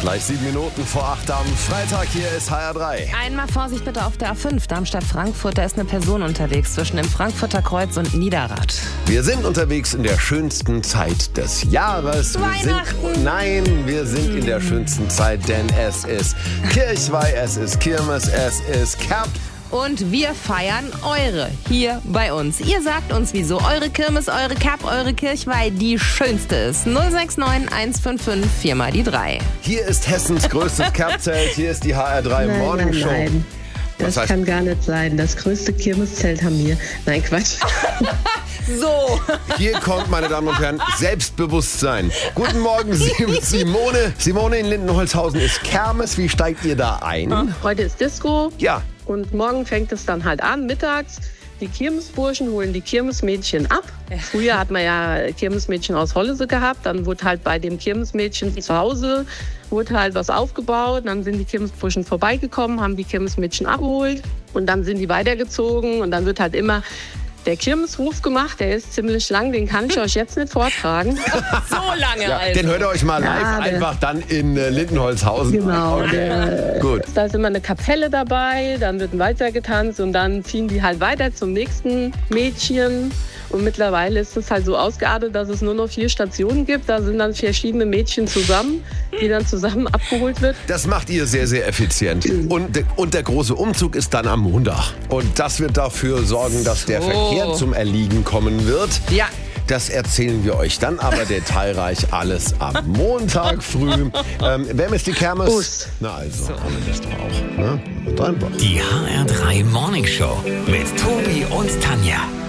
Gleich 7 Minuten vor 8 am Freitag. Hier ist HR3. Einmal Vorsicht bitte auf der A5, Darmstadt-Frankfurt. Da ist eine Person unterwegs zwischen dem Frankfurter Kreuz und Niederrad. Wir sind unterwegs in der schönsten Zeit des Jahres. Wir sind in der schönsten Zeit, denn es ist Kirchweih, es ist Kirmes, es ist Kerb. Und wir feiern eure hier bei uns. Ihr sagt uns, wieso eure Kirmes, eure Kerb, eure Kirchweih die schönste ist. 069 155 4 mal die 3. Hier ist Hessens größtes Kerbzelt. Hier ist die HR3 Morning Show. Nein. Das kann gar nicht sein. Das größte Kirmeszelt haben wir. Nein, Quatsch. So. Hier kommt, meine Damen und Herren, Selbstbewusstsein. Guten Morgen, Simone. Simone in Lindenholzhausen ist Kermes. Wie steigt ihr da ein? Heute ist Disco. Ja. Und morgen fängt es dann halt an, mittags. Die Kirmesburschen holen die Kirmesmädchen ab. Früher hat man ja Kirmesmädchen aus Hollese gehabt. Dann wurde halt bei dem Kirmesmädchen zu Hause wurde halt was aufgebaut. Dann sind die Kirmesburschen vorbeigekommen, haben die Kirmesmädchen abgeholt. Und dann sind die weitergezogen. Und dann wird halt immer der Kirmesruf gemacht. Der ist ziemlich lang, den kann ich euch jetzt nicht vortragen. So lange, Ja, also. den hört ihr euch mal live einfach dann in Lindenholzhausen. Genau. Okay. Gut. Da ist immer eine Kapelle dabei, dann wird weiter getanzt und dann ziehen die halt weiter zum nächsten Mädchen. Und mittlerweile ist es halt so ausgeartet, dass es nur noch 4 Stationen gibt. Da sind dann verschiedene Mädchen zusammen, die dann zusammen abgeholt wird. Das macht ihr sehr, sehr effizient. Und der große Umzug ist dann am Montag. Und das wird dafür sorgen, dass der Verkehr zum Erliegen kommen wird. Ja. Das erzählen wir euch dann aber detailreich alles am Montag früh. Wem ist die Kermes? Bus. Na also, haben wir das doch auch. Ne? Die HR3 Morning Show mit Tobi und Tanja.